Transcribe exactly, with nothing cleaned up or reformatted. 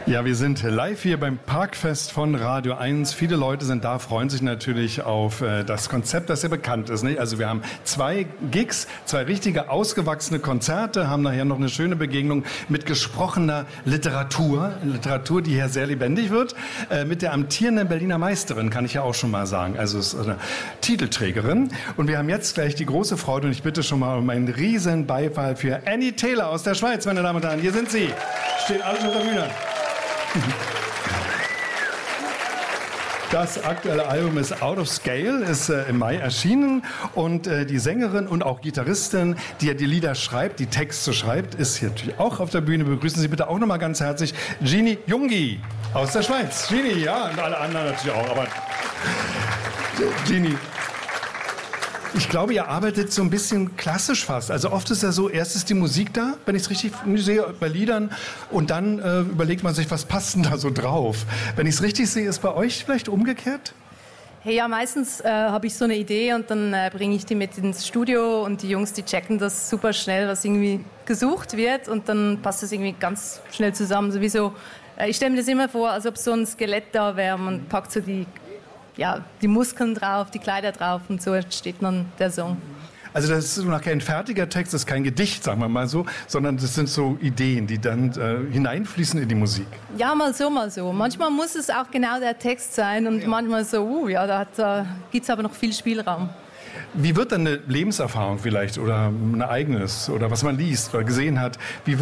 Ja, wir sind live hier beim Parkfest von Radio eins. Viele Leute sind da, freuen sich natürlich auf äh, das Konzept, das ja bekannt ist. Nicht? Also wir haben zwei Gigs, zwei richtige ausgewachsene Konzerte, haben nachher noch eine schöne Begegnung mit gesprochener Literatur. Literatur, die hier sehr lebendig wird. Äh, mit der amtierenden Berliner Meisterin, kann ich ja auch schon mal sagen. Also es ist eine Titelträgerin. Und wir haben jetzt gleich die große Freude, und ich bitte schon mal um einen riesen Beifall für Annie Taylor aus der Schweiz, meine Damen und Herren. Hier sind sie. Stehen alle auf der Bühne. Das aktuelle Album ist Out of Scale, ist äh, im Mai erschienen, und äh, die Sängerin und auch Gitarristin, die ja die Lieder schreibt, die Texte schreibt, ist hier natürlich auch auf der Bühne. Begrüßen Sie bitte auch nochmal ganz herzlich Gini Jungi aus der Schweiz. Gini, ja, und alle anderen natürlich auch, aber Gini. Ich glaube, ihr arbeitet so ein bisschen klassisch fast. Also oft ist ja so, erst ist die Musik da, wenn ich es richtig sehe, bei Liedern, und dann äh, überlegt man sich, was passt denn da so drauf. Wenn ich es richtig sehe, ist bei euch vielleicht umgekehrt? Hey, ja, meistens äh, habe ich so eine Idee und dann äh, bringe ich die mit ins Studio und die Jungs, die checken das super schnell, was irgendwie gesucht wird, und dann passt das irgendwie ganz schnell zusammen. Sowieso, äh, ich stelle mir das immer vor, als ob so ein Skelett da wäre, man packt so die Ja, die Muskeln drauf, die Kleider drauf, und so entsteht dann der Song. Also das ist noch kein fertiger Text, das ist kein Gedicht, sagen wir mal so, sondern das sind so Ideen, die dann äh, hineinfließen in die Musik. Ja, mal so, mal so. Manchmal muss es auch genau der Text sein, und ja. manchmal so, uh, ja, da, da gibt es aber noch viel Spielraum. Wie wird dann eine Lebenserfahrung vielleicht oder ein Ereignis oder was man liest oder gesehen hat, wie wird